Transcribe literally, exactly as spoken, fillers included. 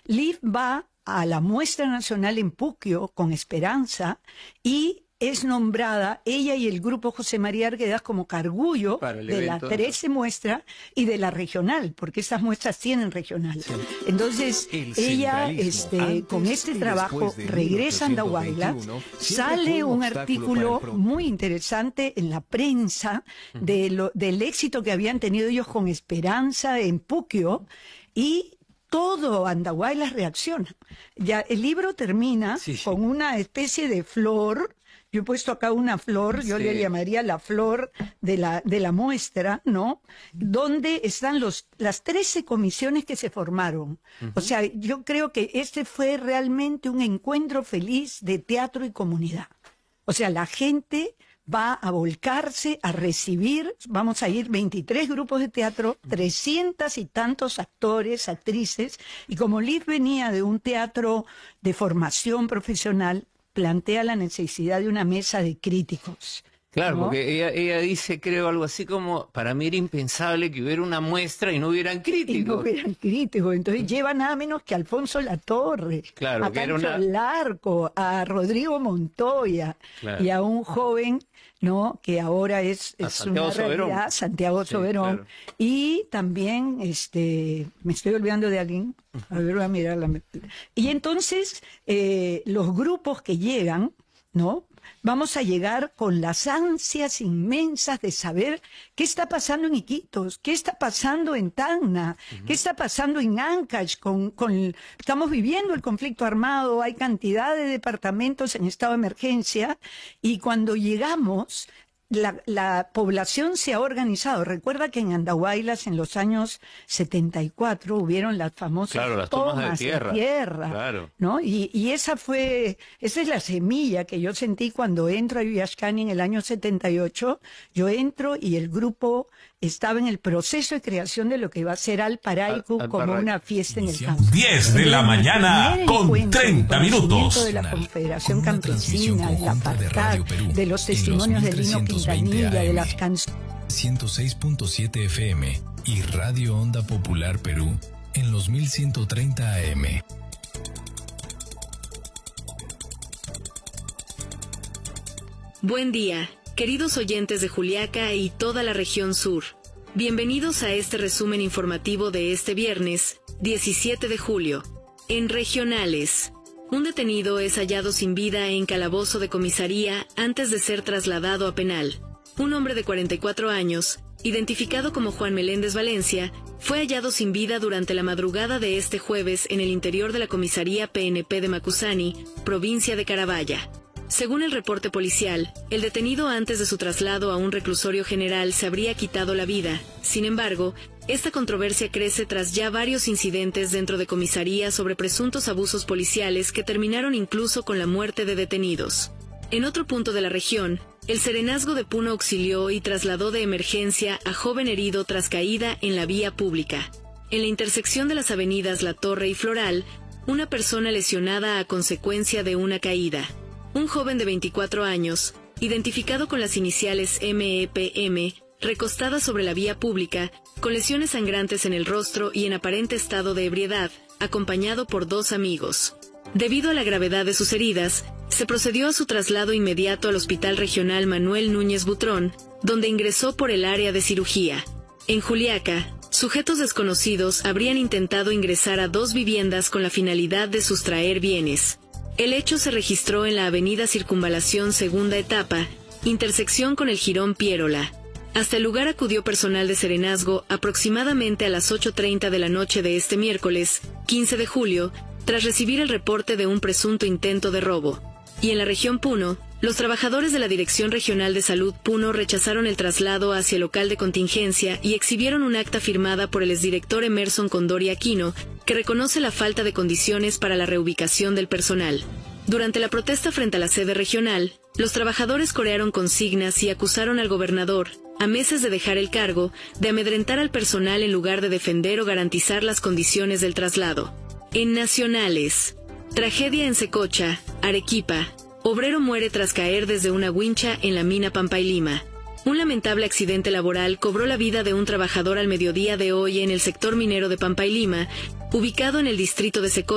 Liv va a la muestra nacional en Puquio con Esperanza y es nombrada ella y el grupo José María Arguedas como cargullo de la trece muestra y de la regional, porque esas muestras tienen regional. Sí. Entonces, ella este, con este trabajo regresa a Andahuaylas, sale un artículo muy interesante en la prensa de lo, del éxito que habían tenido ellos con Esperanza en Puquio, y todo Andahuaylas reacciona. Ya el libro termina sí, sí. con una especie de flor. Yo he puesto acá una flor, yo sí. le llamaría la flor de la, de la muestra, ¿no? Donde están los, las trece comisiones que se formaron. Uh-huh. O sea, yo creo que este fue realmente un encuentro feliz de teatro y comunidad. O sea, la gente va a volcarse a recibir, vamos a ir veintitrés grupos de teatro, trescientos y tantos actores, actrices, y como Liv venía de un teatro de formación profesional, plantea la necesidad de una mesa de críticos. Claro, ¿no? porque ella, ella dice, creo, algo así como, para mí era impensable que hubiera una muestra y no hubieran críticos. Y no hubieran críticos. Entonces lleva nada menos que a Alfonso Latorre, claro, a que Pancho era una... Larco, a Rodrigo Montoya, claro. y a un joven, ¿no? que ahora es, es una realidad, Santiago Soberón. Sí, claro. Y también, este, me estoy olvidando de alguien, a ver, voy a mirar la... Y entonces, eh, los grupos que llegan, ¿no? Vamos a llegar con las ansias inmensas de saber qué está pasando en Iquitos, qué está pasando en Tacna, uh-huh. qué está pasando en Ancash. Con, con, estamos viviendo el conflicto armado, hay cantidad de departamentos en estado de emergencia, y cuando llegamos, la, la población se ha organizado. Recuerda que en Andahuaylas en los años setenta y cuatro hubieron las famosas claro, las tomas, tomas de tierra, de tierra claro. ¿no? Y, y esa fue, esa es la semilla que yo sentí cuando entro a Yuyashcani en el año setenta y ocho. Yo entro y el grupo estaba en el proceso de creación de lo que iba a ser Alparaicu al, como una fiesta en el campo. diez de la mañana con treinta minutos. De la Confederación Campesina, de la FARTAC, de, de los testimonios de Lino Quintanilla, de las canciones. ciento seis punto siete F M y Radio Onda Popular Perú en los mil ciento treinta A M. Buen día, queridos oyentes de Juliaca y toda la región sur. Bienvenidos a este resumen informativo de este viernes, diecisiete de julio. En regionales, un detenido es hallado sin vida en calabozo de comisaría antes de ser trasladado a penal. Un hombre de cuarenta y cuatro años, identificado como Juan Meléndez Valencia, fue hallado sin vida durante la madrugada de este jueves en el interior de la comisaría P N P de Macusani, provincia de Carabaya. Según el reporte policial, el detenido antes de su traslado a un reclusorio general se habría quitado la vida. Sin embargo, esta controversia crece tras ya varios incidentes dentro de comisaría sobre presuntos abusos policiales que terminaron incluso con la muerte de detenidos. En otro punto de la región, el Serenazgo de Puno auxilió y trasladó de emergencia a joven herido tras caída en la vía pública. En la intersección de las avenidas La Torre y Floral, una persona lesionada a consecuencia de una caída. Un joven de veinticuatro años, identificado con las iniciales M E P M, recostada sobre la vía pública, con lesiones sangrantes en el rostro y en aparente estado de ebriedad, acompañado por dos amigos. Debido a la gravedad de sus heridas, se procedió a su traslado inmediato al Hospital Regional Manuel Núñez Butrón, donde ingresó por el área de cirugía. En Juliaca, sujetos desconocidos habrían intentado ingresar a dos viviendas con la finalidad de sustraer bienes. El hecho se registró en la avenida Circunvalación Segunda Etapa, intersección con el Jirón Piérola. Hasta el lugar acudió personal de Serenazgo aproximadamente a las ocho treinta de la noche de este miércoles, quince de julio, tras recibir el reporte de un presunto intento de robo. Y en la región Puno, los trabajadores de la Dirección Regional de Salud Puno rechazaron el traslado hacia el local de contingencia y exhibieron un acta firmada por el exdirector Emerson Condori Aquino, que reconoce la falta de condiciones para la reubicación del personal. Durante la protesta frente a la sede regional, los trabajadores corearon consignas y acusaron al gobernador, a meses de dejar el cargo, de amedrentar al personal en lugar de defender o garantizar las condiciones del traslado. En nacionales, tragedia en Secocha, Arequipa. Obrero muere tras caer desde una wincha en la mina Pampailima. Un lamentable accidente laboral cobró la vida de un trabajador al mediodía de hoy en el sector minero de Pampailima, ubicado en el distrito de Secocha.